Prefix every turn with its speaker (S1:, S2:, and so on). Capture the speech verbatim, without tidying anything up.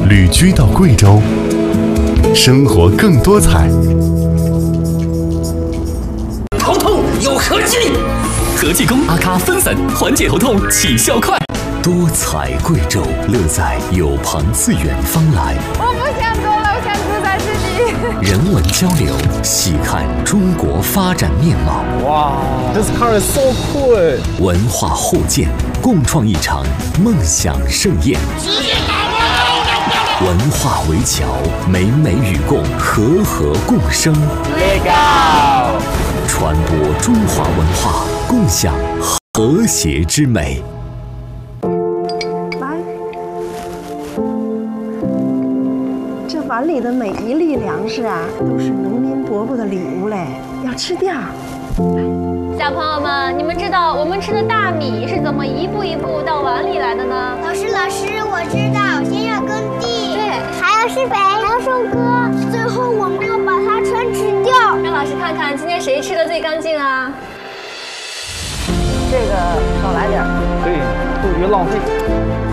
S1: 旅居到贵州，生活更多彩。
S2: 头痛有和气，
S3: 和气功阿卡分散，缓解头痛，起效快。多彩贵州，乐在有朋自远方来。
S4: 我不想做了，我想自在自己。
S3: 人文交流，细看中国发展面貌。
S5: 哇 ，This car is so cool！
S3: 文化互鉴，共创一场梦想盛宴。文化围桥，美美与共，和和共生。
S5: Legal！
S3: 传播中华文化，共享和谐之美。
S6: 来，这碗里的每一粒粮食啊，都是农民伯伯的礼物嘞，要吃掉。
S7: 小朋友们，你们知道我们吃的大米是怎么一步一步到碗里来的呢？
S8: 老师，老师，我知道，先要耕地，
S7: 对，
S8: 还要施肥，还要收割，最后我们要把它全吃掉。
S7: 让老师看看今天谁吃的最干净啊？
S6: 这个少来点，
S5: 对，不余浪费。